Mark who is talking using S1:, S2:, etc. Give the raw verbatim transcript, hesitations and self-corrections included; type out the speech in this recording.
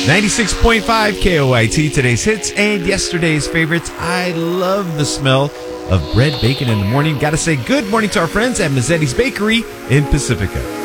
S1: ninety-six point five K O I T, today's hits and yesterday's favorites. I love the smell of bread bacon in the morning. Got to say good morning to our friends at Mazzetti's Bakery in Pacifica.